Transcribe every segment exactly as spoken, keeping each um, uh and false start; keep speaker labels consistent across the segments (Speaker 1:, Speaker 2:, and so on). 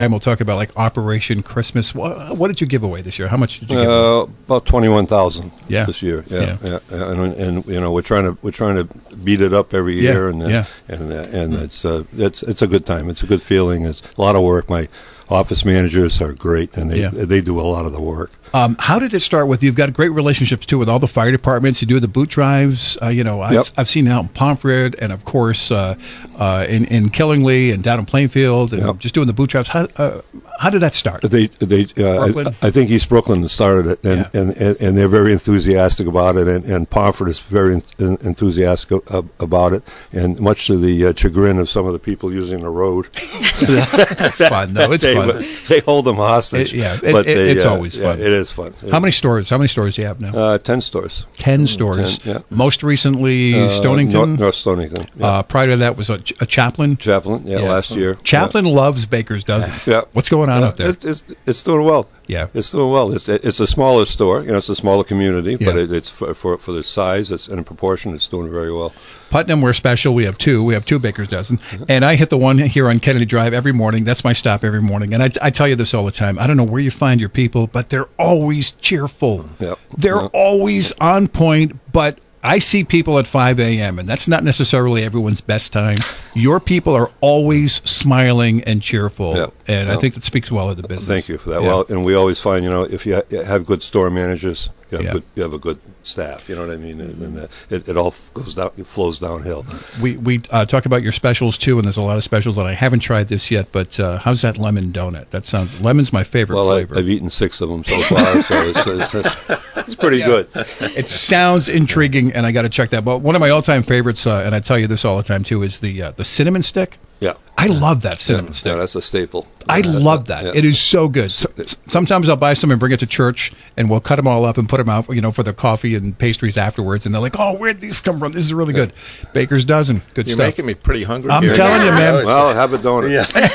Speaker 1: And we'll talk about like Operation Christmas. What, what did you give away this year? How much did you give away?
Speaker 2: Uh, about twenty-one thousand
Speaker 1: yeah.
Speaker 2: this year. Yeah,
Speaker 1: yeah.
Speaker 2: yeah. And, and you know we're trying to we're trying to beat it up every year,
Speaker 1: yeah.
Speaker 2: and
Speaker 1: yeah.
Speaker 2: and and, and it's uh, it's it's a good time. It's a good feeling. It's a lot of work. My office managers are great, and they
Speaker 1: yeah.
Speaker 2: they do a lot of the work.
Speaker 1: Um, how did it start with? You've got great relationships too with all the fire departments. You do the boot drives. Uh, you know, I've,
Speaker 2: yep.
Speaker 1: I've seen it out in Pomfret, and of course uh, uh, in in Killingly and down in Plainfield, and
Speaker 2: yep.
Speaker 1: just doing the boot drives. How uh, how did that start?
Speaker 2: They they uh, I, I think East Brooklyn started it, and,
Speaker 1: yeah.
Speaker 2: and, and, and they're very enthusiastic about it, and, and Pomfret is very en- enthusiastic about it, and much to the uh, chagrin of some of the people using the road.
Speaker 1: That's fun, though. It's
Speaker 2: they,
Speaker 1: fun.
Speaker 2: They hold them hostage.
Speaker 1: It, yeah, it,
Speaker 2: but
Speaker 1: it,
Speaker 2: they,
Speaker 1: it's
Speaker 2: uh,
Speaker 1: always fun.
Speaker 2: Yeah, it is fun.
Speaker 1: How many stores? How many stores do you have now?
Speaker 2: Uh, ten stores.
Speaker 1: Ten stores.
Speaker 2: Ten, yeah.
Speaker 1: Most recently,
Speaker 2: uh,
Speaker 1: Stonington.
Speaker 2: North, North Stonington. Yeah.
Speaker 1: Uh, prior to that was a, a Chaplain.
Speaker 2: Chaplain. Yeah,
Speaker 1: yeah.
Speaker 2: last year.
Speaker 1: Chaplain
Speaker 2: yeah.
Speaker 1: loves Baker's Dozen.
Speaker 2: Yeah.
Speaker 1: What's going on
Speaker 2: yeah.
Speaker 1: up there?
Speaker 2: It's, it's, it's doing well.
Speaker 1: Yeah,
Speaker 2: it's doing well. It's it's a smaller store. You know, it's a smaller community,
Speaker 1: yeah.
Speaker 2: but it, it's for, for for the size. It's in proportion. It's doing very well.
Speaker 1: Putnam, we're special. We have two. We have two Baker's Dozen. Mm-hmm. And I hit the one here on Kennedy Drive every morning. That's my stop every morning. And I, I tell you this all the time. I don't know where you find your people, but they're always cheerful.
Speaker 2: Yep.
Speaker 1: They're
Speaker 2: yep.
Speaker 1: always on point, but I see people at five a.m., and that's not necessarily everyone's best time. Your people are always smiling and cheerful,
Speaker 2: yep.
Speaker 1: and
Speaker 2: yep.
Speaker 1: I think that speaks well of the business.
Speaker 2: Thank you for that.
Speaker 1: Yeah.
Speaker 2: Well, and we always find, you know, if you ha- have good store managers, you have,
Speaker 1: yeah.
Speaker 2: good, you have a good staff. You know what I mean? And, and uh, it, it all goes down, it flows downhill.
Speaker 1: We we uh, talk about your specials too, and there's a lot of specials, and I haven't tried this yet. But uh, how's that lemon donut? That sounds lemon's my favorite
Speaker 2: well,
Speaker 1: flavor.
Speaker 2: I, I've eaten six of them so far, so it's, it's, it's, it's pretty
Speaker 1: yeah.
Speaker 2: good.
Speaker 1: It sounds intriguing, and I got to check that. But one of my all-time favorites, uh, and I tell you this all the time too, is the uh, the cinnamon stick.
Speaker 2: Yeah.
Speaker 1: I love that cinnamon
Speaker 2: yeah,
Speaker 1: stick.
Speaker 2: Yeah, that's a staple.
Speaker 1: I
Speaker 2: yeah,
Speaker 1: love that.
Speaker 2: Yeah.
Speaker 1: It is so good. So, sometimes I'll buy some and bring it to church, and we'll cut them all up and put them out, you know, for the coffee and pastries afterwards. And they're like, "Oh, where'd these come from? This is really good." Baker's Dozen, good
Speaker 3: You're
Speaker 1: stuff.
Speaker 3: making me pretty hungry.
Speaker 1: I'm
Speaker 3: here.
Speaker 1: telling you, man.
Speaker 2: Well, have a donut.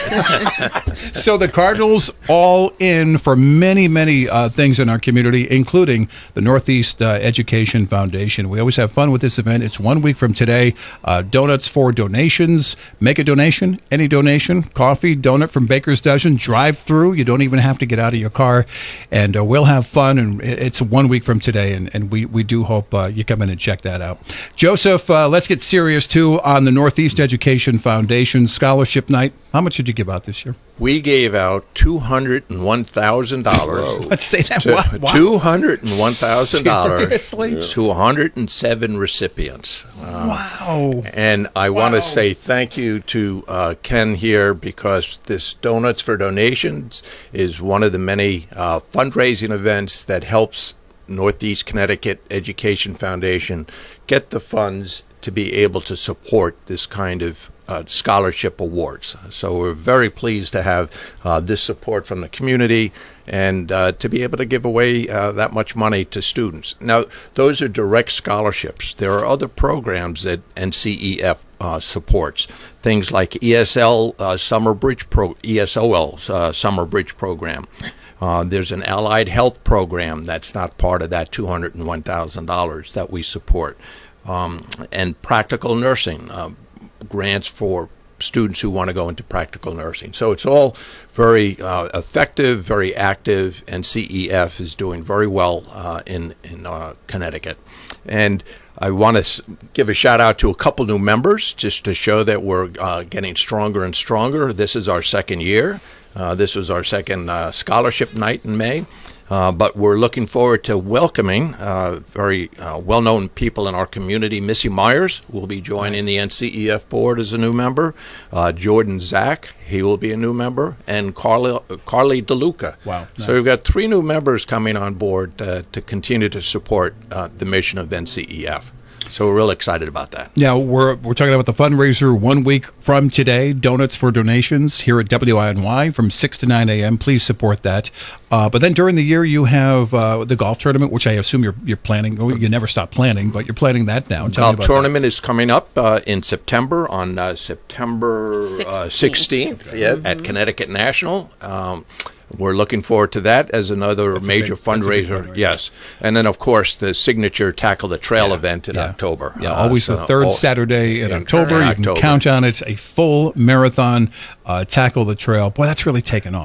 Speaker 1: Yeah. So the Cardinals all in for many, many uh, things in our community, including the Northeast uh, Education Foundation. We always have fun with this event. It's one week from today. Uh, donuts for donations. Make a donation. Any donation. Coffee, donut from Baker's Dozen. Drive through. You don't even have to get out of your car. And uh, we'll have fun. And it's one week from today. And, and we, we do hope uh, you come in and check that out. Joseph, uh, let's get serious, too, on the Northeast Education Foundation Scholarship Night. How much did you give out this year?
Speaker 3: We gave out two hundred and one thousand dollars.
Speaker 1: Let's say that.
Speaker 3: To,
Speaker 1: wow.
Speaker 3: Two hundred and one thousand dollars
Speaker 1: Seriously?
Speaker 3: to one hundred and seven recipients. Uh,
Speaker 1: Wow!
Speaker 3: And I
Speaker 1: Wow.
Speaker 3: want to say thank you to uh, Ken here, because this Donuts for Donations is one of the many uh, fundraising events that helps Northeast Connecticut Education Foundation get the funds to be able to support this kind of uh, scholarship awards. So we're very pleased to have uh, this support from the community and uh, to be able to give away uh, that much money to students. Now, those are direct scholarships. There are other programs that N C E F uh, supports, things like E S L uh, Summer Bridge Pro, E S O L uh, Summer Bridge Program. Uh, there's an allied health program that's not part of that two hundred one thousand dollars that we support. Um, and practical nursing, uh, grants for students who want to go into practical nursing. So it's all very uh, effective, very active, and C E F is doing very well uh, in, in uh, Connecticut. And I want to s- give a shout out to a couple new members just to show that we're uh, getting stronger and stronger. This is our second year. Uh, this was our second uh, scholarship night in May. Uh, but we're looking forward to welcoming uh, very uh, well-known people in our community. Missy Myers will be joining the N C E F board as a new member. Uh, Jordan Zach, he will be a new member. And Carly, Carly DeLuca.
Speaker 1: Wow. Nice.
Speaker 3: So we've got three new members coming on board uh, to continue to support uh, the mission of N C E F. So we're real excited about that.
Speaker 1: Now, we're we're talking about the fundraiser one week from today, Donuts for Donations, here at W I N Y from six to nine a.m. Please support that. Uh, but then during the year, you have uh, the golf tournament, which I assume you're you're planning. Well, you never stop planning, but you're planning that now. Tell
Speaker 3: Golf tournament that. is coming up uh, in September, on uh, September uh, sixteenth, yeah, mm-hmm. at Connecticut National. Um, we're looking forward to that as another
Speaker 1: That's a
Speaker 3: major
Speaker 1: big- that's a big
Speaker 3: fundraiser.
Speaker 1: fundraiser.
Speaker 3: Yes. And then, of course, the signature Tackle the Trail
Speaker 1: Yeah.
Speaker 3: event in
Speaker 1: Yeah.
Speaker 3: October.
Speaker 1: Yeah,
Speaker 3: Uh,
Speaker 1: always
Speaker 3: so
Speaker 1: the third
Speaker 3: all-
Speaker 1: Saturday in,
Speaker 3: in
Speaker 1: October. You can
Speaker 3: October.
Speaker 1: count on it. A full marathon, uh, Tackle the Trail. Boy, that's really taken off.